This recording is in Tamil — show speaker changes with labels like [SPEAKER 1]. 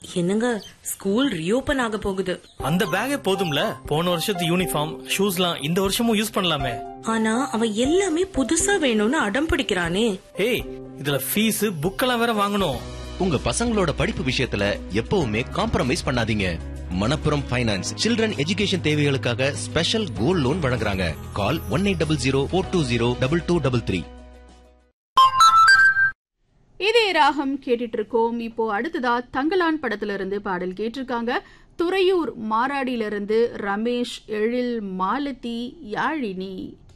[SPEAKER 1] என்னங்க, ஸ்கூல் ரீஓபன் ஆக போகுது.
[SPEAKER 2] அந்த பேக்கே போதும்ல, போன வருஷத்து யூனிஃபார்ம் ஷூஸ்லாம் இந்த வருஷமும் யூஸ் பண்ணலாமே.
[SPEAKER 1] ஆனா அவன் எல்லாமே புதுசா வேணும்னு அடம் பிடிக்கிறானே.
[SPEAKER 2] ஏய், இதுல ஃபீஸ் புக்கெல்லாம் வேற வாங்கணும்.
[SPEAKER 3] உங்க பசங்களோட படிப்பு விஷயத்துல எப்பவுமே காம்ப்ரமைஸ் பண்ணாதீங்க. மணப்புரம் ஃபைனான்ஸ் சில்ட்ரன் எஜுகேஷன் தேவைகளுக்காக ஸ்பெஷல் கோல்ட் லோன் வழங்குறாங்க. கால் 1800420223.
[SPEAKER 4] இதே ராகம் கேட்டுட்டு இருக்கோம். இப்போ அடுத்ததா தங்கலான் படத்துல இருந்து பாடல் கேட்டிருக்காங்க. துறையூர் மாராடியிலிருந்து ரமேஷ், எழில், மாலதி, யாழினி.